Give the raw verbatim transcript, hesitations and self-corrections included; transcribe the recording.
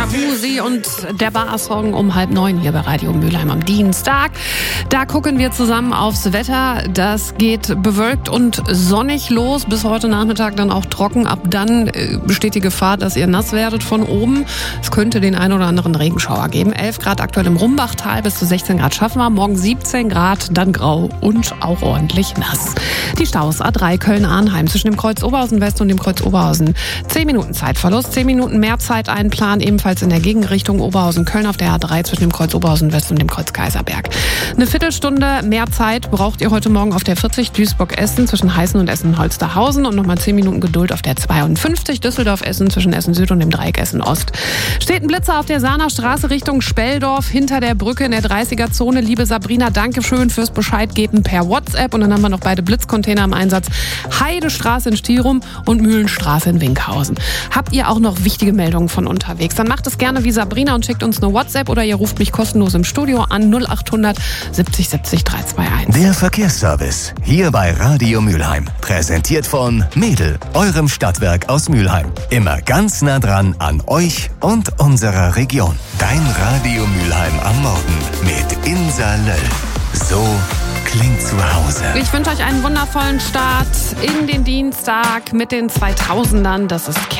Tabu, sie und der Bar-Song um halb neun hier bei Radio Mülheim am Dienstag. Da gucken wir zusammen aufs Wetter. Das geht bewölkt und sonnig los. Bis heute Nachmittag dann auch trocken. Ab dann besteht die Gefahr, dass ihr nass werdet von oben. Es könnte den ein oder anderen Regenschauer geben. elf Grad aktuell im Rumbachtal, bis zu sechzehn Grad schaffen wir. Morgen siebzehn Grad, dann grau und auch ordentlich nass. Die Staus A drei Köln-Arnheim zwischen dem Kreuz Oberhausen West und dem Kreuz Oberhausen. zehn Minuten Zeitverlust, zehn Minuten mehr Zeit einplanen, ebenfalls in der Gegenrichtung Oberhausen-Köln auf der A drei zwischen dem Kreuz Oberhausen West und dem Kreuz Kaiserberg. Eine Viertelstunde mehr Zeit braucht ihr heute Morgen auf der vierzig Duisburg-Essen zwischen Heißen und Essen-Holsterhausen und nochmal zehn Minuten Geduld auf der zweiundfünfzig Düsseldorf-Essen zwischen Essen-Süd und dem Dreieck Essen-Ost. Steht ein Blitzer auf der Sahner Straße Richtung Speldorf hinter der Brücke in der dreißiger-Zone. Liebe Sabrina, danke schön fürs Bescheid geben per WhatsApp. Und dann haben wir noch beide Blitzcontainer im Einsatz. Heidestraße in Stierum und Mühlenstraße in Winkhausen. Habt ihr auch noch wichtige Meldungen von unterwegs? Dann macht es gerne wie Sabrina und schickt uns eine WhatsApp oder ihr ruft mich kostenlos im Studio an null achthundert siebzig siebzig dreihundertveinundzwanzig. Der Verkehrsservice hier bei Radio Mülheim. Präsentiert von Mädel, eurem Stadtwerk aus Mülheim. Immer ganz nah dran an euch und unserer Region. Dein Radio Mülheim am Morgen mit Insa Löll. So klingt zu Hause. Ich wünsche euch einen wundervollen Start in den Dienstag mit den zweitausendern. Das ist